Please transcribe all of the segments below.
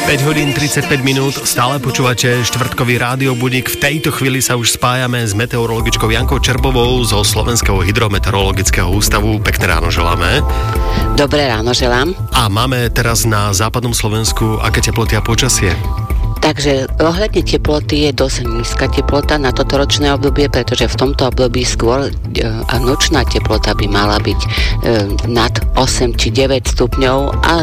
5 hodín 35 minút, stále počúvate štvrtkový rádiobudík. V tejto chvíli sa už spájame s meteorologičkou Jankou Čerbovou zo Slovenského hydrometeorologického ústavu. Pekné ráno želáme. Dobré ráno želám. A máme teraz na západnom Slovensku aké teploty a počasie? Takže ohľadne teploty je dosť nízka teplota na toto ročné obdobie, pretože v tomto období skôr nočná teplota by mala byť nad 8 či 9 stupňov a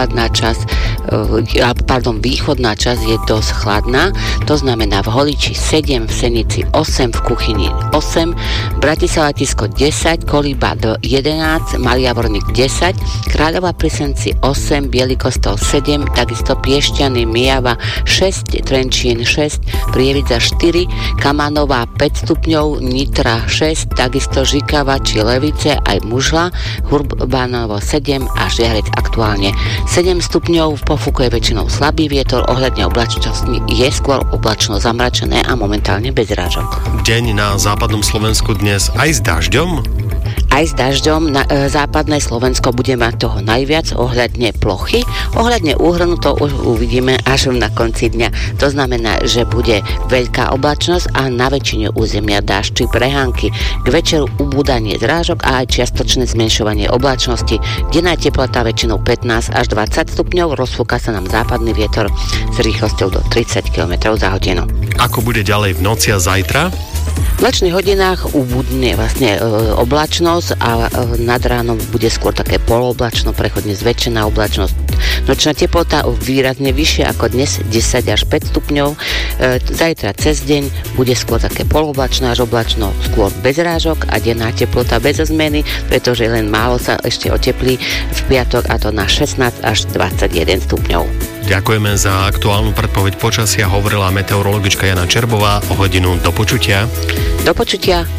východná časť je dosť chladná. To znamená v Holiči 7, v Senici 8, v Kuchyni 8, Bratislava-Tisko 10, Kolíba 11, Malý Javorník 10, Kráľová pri Senci 8, Bielý Kostol 7, takisto Piešťany, Mijava 6, Trenčín 6, Prievidza 4, Kamanová 5 stupňov, Nitra 6, takisto Žikava či Levice aj Mužla, Hurbánovo 7 a Žiarec aktuálne 7 stupňov, pofúkuje väčšinou slabý vietor, ohľadne oblačnosti je skôr oblačno zamračené a momentálne bez rážok. Deň na západnom Slovensku dnes aj s dažďom? Aj s dažďom. Západné Slovensko bude mať toho najviac ohľadne plochy. Ohľadne úhrnu to už uvidíme až na konci dňa. To znamená, že bude veľká oblačnosť a na väčšine územia dážď či prehánky. K večeru ubúdanie zrážok a aj čiastočné zmenšovanie oblačnosti. Denná teplota väčšinou 15 až 20 stupňov. Rozfúka sa nám západný vietor s rýchlosťou do 30 km za hodinu. Ako bude ďalej v noci a zajtra? V nočných hodinách ubudne oblačnosť a nad ránom bude skôr také polooblačno, prechodne zväčšená oblačnosť. Nočná teplota výrazne vyššia ako dnes, 10 až 5 stupňov. Zajtra cez deň bude skôr také polooblačno až oblačno, skôr bez rážok a denná teplota bez zmeny, pretože len málo sa ešte oteplí v piatok, a to na 16 až 21 stupňov. Ďakujeme za aktuálnu predpoveď počasia, hovorila meteorologička Jana Čerbová. O hodinu do počutia. Do počutia.